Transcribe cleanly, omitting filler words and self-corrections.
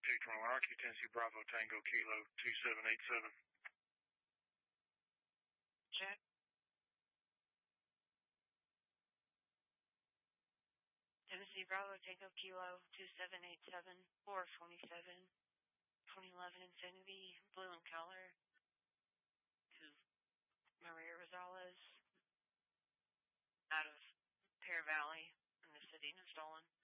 221 Rocky, Tennessee Bravo Tango Kilo 2787. Check. Tennessee Bravo Tango Kilo 2787, 427, 2011 Infinity, blue in color, to Maria Rosales, out of Pear Valley in the city of Stolen.